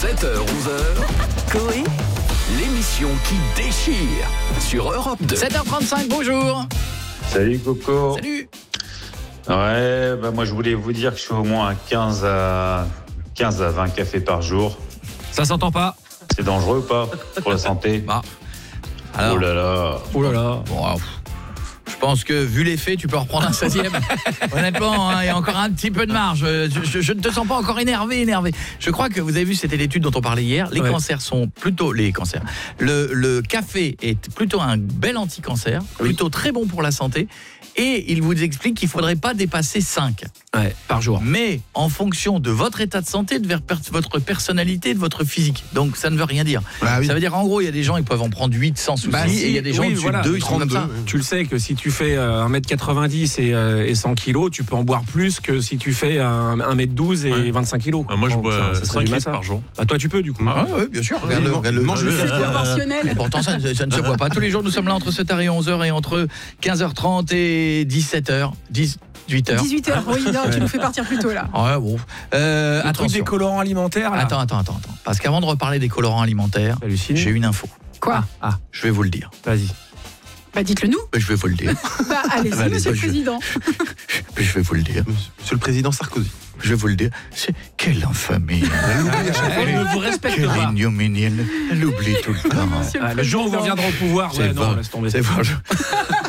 7h-11h, Coé, l'émission qui déchire sur Europe 2. 7h35, bonjour. Salut Coco. Salut. Ouais, moi je voulais vous dire que je suis au moins à 15 à 20 cafés par jour. Ça s'entend pas. C'est dangereux ou pas pour la santé? Bah. Alors, Oh là là. oh là là. Bon, alors, je pense que vu les faits, tu peux reprendre un 16e. Honnêtement, hein, il y a encore un petit peu de marge. Je ne te sens pas encore énervé. Je crois que vous avez vu, c'était l'étude dont on parlait hier. Les cancers sont plutôt les cancers. Le café est plutôt un bel anti-cancer, plutôt très bon pour la santé. Et il vous explique qu'il ne faudrait pas dépasser 5 par jour. Mais en fonction de votre état de santé, de votre personnalité, de votre physique. Donc ça ne veut rien dire. Ah oui. Ça veut dire en gros, il y a des gens ils peuvent en prendre 8 sans souci. Et il y a des gens au-dessus de 2, ils sont comme ça. Tu le sais que si tu fais 1m90 et 100 kg, tu peux en boire plus que si tu fais 1m12 et 25 kg. Moi, je bois 5 litres massage par jour. Bah, toi, tu peux, du coup. Ah oui, bien sûr. Mange le proportionnel. Pourtant, ça ne se voit pas. Tous les jours, nous sommes là entre 7h et 11h et entre 15h30 et 17h. 18h. 18h, oui, non, tu nous fais partir plus tôt là. Ouais, bon. Un truc des colorants alimentaires, là. Attends. Parce qu'avant de reparler des colorants alimentaires, Halluciné. j'ai une info. Quoi? Je vais vous le dire. Vas-y. Bah dites-le nous. Je vais vous le dire. Bah allez-y, Allez, monsieur bah, le Président. Je vais vous le dire. Monsieur le Président Sarkozy. Je vais vous le dire. C'est quelle infamie. Elle ne vous respecte Quelle pas. ignominie. Elle l'oublie tout le temps. Monsieur Le jour où vous Président. reviendrez au pouvoir, C'est ouais, non, bon. laisse tomber. C'est bon.